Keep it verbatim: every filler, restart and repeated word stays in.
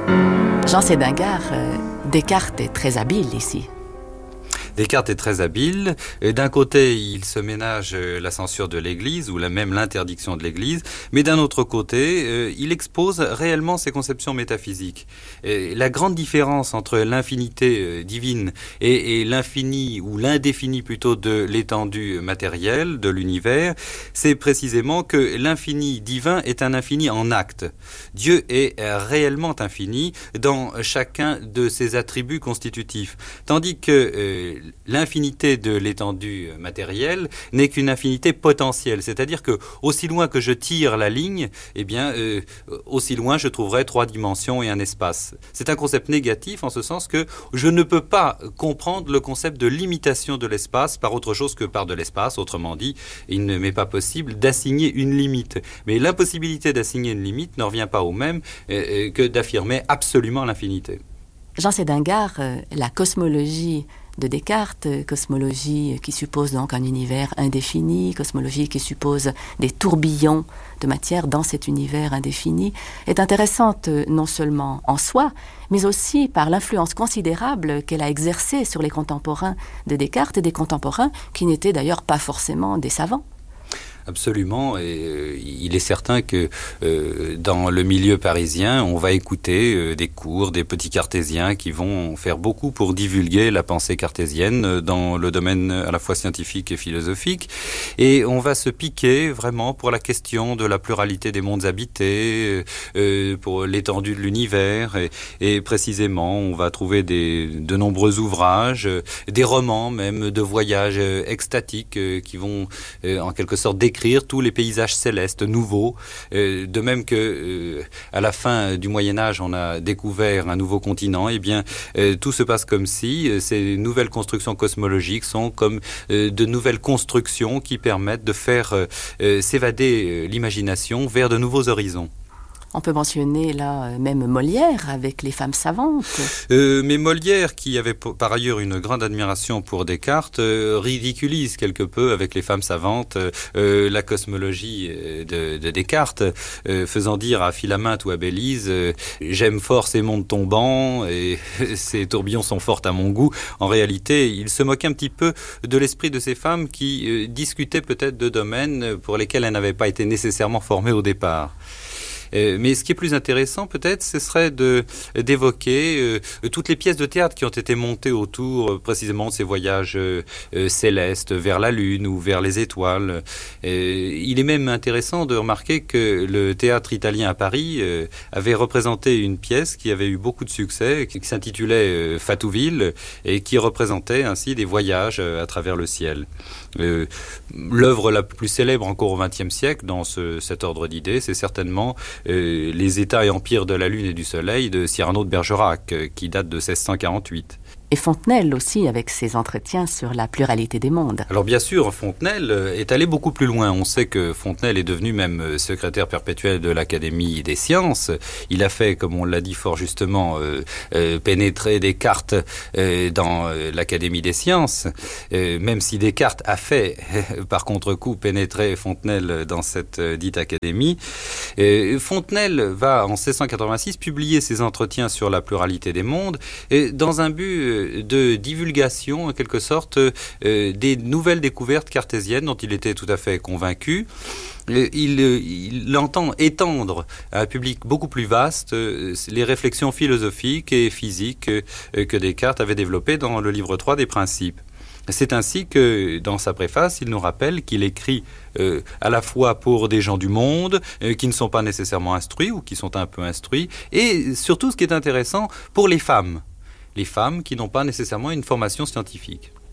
Jean Sédingard, euh, Descartes est très habile ici. Descartes est très habile. D'un côté, il se ménage la censure de l'Église ou la, même l'interdiction de l'Église, mais d'un autre côté, euh, il expose réellement ses conceptions métaphysiques. Et la grande différence entre l'infinité euh, divine et, et l'infini ou l'indéfini plutôt de l'étendue matérielle de l'univers, c'est précisément que l'infini divin est un infini en acte. Dieu est réellement infini dans chacun de ses attributs constitutifs, tandis que euh, l'infinité de l'étendue matérielle n'est qu'une infinité potentielle, c'est-à-dire que aussi loin que je tire la ligne, eh bien, euh, aussi loin je trouverai trois dimensions et un espace. C'est un concept négatif en ce sens que je ne peux pas comprendre le concept de limitation de l'espace par autre chose que par de l'espace. Autrement dit, il ne m'est pas possible d'assigner une limite. Mais l'impossibilité d'assigner une limite ne revient pas au même euh, que d'affirmer absolument l'infinité. Jean Sédingard, euh, la cosmologie de Descartes, cosmologie qui suppose donc un univers indéfini, cosmologie qui suppose des tourbillons de matière dans cet univers indéfini, est intéressante non seulement en soi, mais aussi par l'influence considérable qu'elle a exercée sur les contemporains de Descartes et des contemporains qui n'étaient d'ailleurs pas forcément des savants. Absolument, et euh, il est certain que euh, dans le milieu parisien, on va écouter euh, des cours, des petits cartésiens qui vont faire beaucoup pour divulguer la pensée cartésienne euh, dans le domaine à la fois scientifique et philosophique, et on va se piquer vraiment pour la question de la pluralité des mondes habités, euh, pour l'étendue de l'univers, et, et précisément on va trouver des, de nombreux ouvrages, euh, des romans même de voyages euh, extatiques euh, qui vont euh, en quelque sorte décrire écrire tous les paysages célestes nouveaux, euh, de même que euh, à la fin du Moyen-Âge, on a découvert un nouveau continent. Eh bien, euh, tout se passe comme si euh, ces nouvelles constructions cosmologiques sont comme euh, de nouvelles constructions qui permettent de faire euh, euh, s'évader euh, l'imagination vers de nouveaux horizons. On peut mentionner là même Molière avec les femmes savantes. Euh, mais Molière, qui avait par ailleurs une grande admiration pour Descartes, euh, ridiculise quelque peu avec les femmes savantes euh, la cosmologie de, de Descartes, euh, faisant dire à Philaminte ou à Bélise euh, « J'aime fort ces mondes tombants et ces tourbillons sont forts à mon goût ». En réalité, il se moquait un petit peu de l'esprit de ces femmes qui euh, discutaient peut-être de domaines pour lesquels elles n'avaient pas été nécessairement formées au départ. Mais ce qui est plus intéressant peut-être, ce serait de, d'évoquer euh, toutes les pièces de théâtre qui ont été montées autour euh, précisément de ces voyages euh, euh, célestes vers la Lune ou vers les étoiles. Euh, il est même intéressant de remarquer que le théâtre italien à Paris euh, avait représenté une pièce qui avait eu beaucoup de succès, qui, qui s'intitulait euh, Fatouville et qui représentait ainsi des voyages euh, à travers le ciel. Euh, l'œuvre la plus célèbre encore au vingtième siècle dans ce, cet ordre d'idées, c'est certainement euh, Les États et empires de la Lune et du Soleil de Cyrano de Bergerac, euh, qui date de seize cent quarante-huit. Et Fontenelle aussi, avec ses entretiens sur la pluralité des mondes. Alors bien sûr, Fontenelle est allé beaucoup plus loin. On sait que Fontenelle est devenu même secrétaire perpétuel de l'Académie des sciences. Il a fait, comme on l'a dit fort justement, euh, euh, pénétrer Descartes euh, dans euh, l'Académie des sciences, euh, même si Descartes a fait, par contre-coup, pénétrer Fontenelle dans cette euh, dite Académie. Euh, Fontenelle va, en seize cent quatre-vingt-six, publier ses entretiens sur la pluralité des mondes, et dans un but de divulgation, en quelque sorte, euh, des nouvelles découvertes cartésiennes dont il était tout à fait convaincu. Il, il entend étendre à un public beaucoup plus vaste euh, les réflexions philosophiques et physiques euh, que Descartes avait développées dans le livre trois des Principes. C'est ainsi que, dans sa préface, il nous rappelle qu'il écrit euh, à la fois pour des gens du monde, euh, qui ne sont pas nécessairement instruits ou qui sont un peu instruits, et surtout, ce qui est intéressant, pour les femmes. Les femmes qui n'ont pas nécessairement une formation scientifique.